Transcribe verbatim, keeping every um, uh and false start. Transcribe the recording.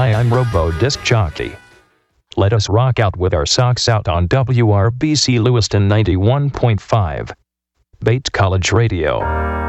Hi, I'm Robo Disc Jockey. Let us rock out with our socks out on W R B C Lewiston ninety-one point five. Bates College Radio.